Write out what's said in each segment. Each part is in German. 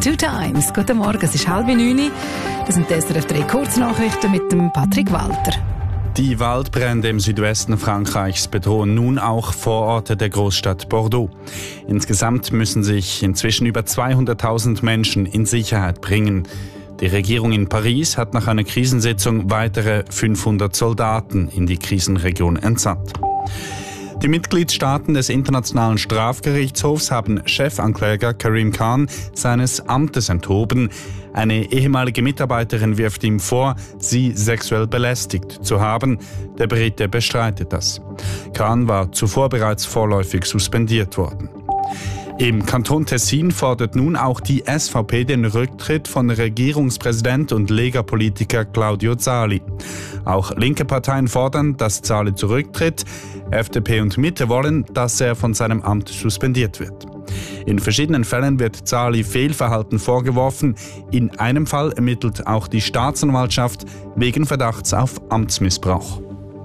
Two Times. Guten Morgen, es ist 8:30. Das sind die SRF 3 Kurznachrichten mit dem Patrick Walter. Die Waldbrände im Südwesten Frankreichs bedrohen nun auch Vororte der Großstadt Bordeaux. Insgesamt müssen sich inzwischen über 200.000 Menschen in Sicherheit bringen. Die Regierung in Paris hat nach einer Krisensitzung weitere 500 Soldaten in die Krisenregion entsandt. Die Mitgliedstaaten des Internationalen Strafgerichtshofs haben Chefankläger Karim Khan seines Amtes enthoben. Eine ehemalige Mitarbeiterin wirft ihm vor, sie sexuell belästigt zu haben. Der Brite bestreitet das. Khan war zuvor bereits vorläufig suspendiert worden. Im Kanton Tessin fordert nun auch die SVP den Rücktritt von Regierungspräsident und Lega-Politiker Claudio Zali. Auch linke Parteien fordern, dass Zali zurücktritt. FDP und Mitte wollen, dass er von seinem Amt suspendiert wird. In verschiedenen Fällen wird Zali Fehlverhalten vorgeworfen. In einem Fall ermittelt auch die Staatsanwaltschaft wegen Verdachts auf Amtsmissbrauch.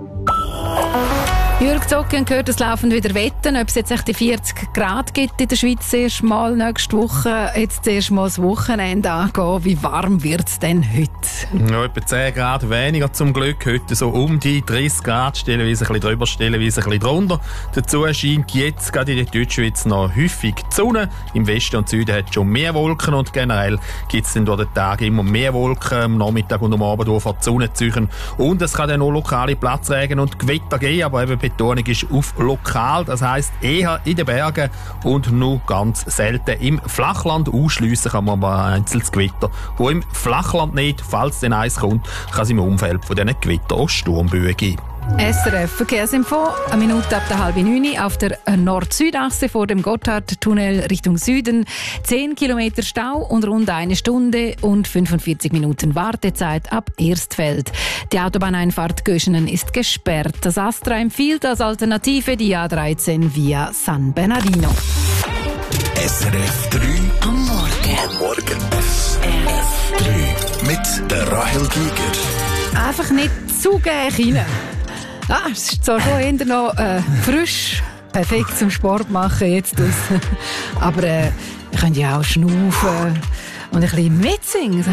Jürg Zocken gehört, es laufen wieder Wetten, ob es jetzt echt die 40 Grad gibt in der Schweiz erst mal nächste Woche, jetzt erst mal das Wochenende angehen. Wie warm wird es denn heute? Ja, etwa 10 Grad weniger zum Glück. Heute so um die 30 Grad, stellenweise ein bisschen drüber, stellenweise ein bisschen drunter. Dazu scheint jetzt gerade in der Deutschschweiz noch häufig die Sonne. Im Westen und Süden hat es schon mehr Wolken und generell gibt es dann durch den Tag immer mehr Wolken. Am Nachmittag und am Abend vor die Sonne ziehen. Und es kann dann auch lokale Platzregen und Gewitter geben, aber eben Betonung ist auf lokal, das heisst eher in den Bergen und nur ganz selten im Flachland. Ausschliessen kann man aber ein einzelnes Gewitter, wo im Flachland nicht, falls denn eins kommt, kann es im Umfeld von diesen Gewitter auch Sturmböen geben. SRF Verkehrsinfo, eine Minute ab der 8:30 auf der Nord-Süd-Achse vor dem Gotthardtunnel Richtung Süden. 10 Kilometer Stau und rund 1 Stunde und 45 Minuten Wartezeit ab Erstfeld. Die Autobahneinfahrt Göschenen ist gesperrt. Das Astra empfiehlt als Alternative die A13 via San Bernardino. SRF 3 am Morgen. SRF 3 mit der Rahel Giger. Einfach nicht zugeben rein. Es ist zwar schon eher noch frisch, perfekt zum Sport machen jetzt. Aber ihr könnt ja auch schnaufen und ein bisschen mitsingen.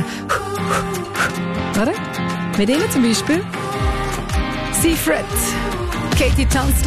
Oder? Mit ihnen zum Beispiel Seafred, Katie Tunstall.